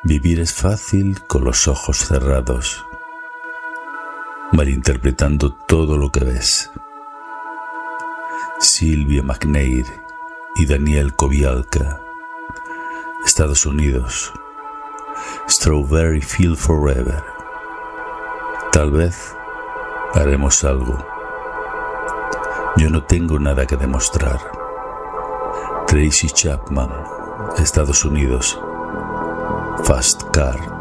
Vivir es fácil con los ojos cerrados, malinterpretando todo lo que ves. Sylvia McNair y Daniel Kobialka, Estados Unidos. Strawberry Field Forever. Tal vez haremos algo. Yo no tengo nada que demostrar. Tracy Chapman, Estados Unidos. Fast Car.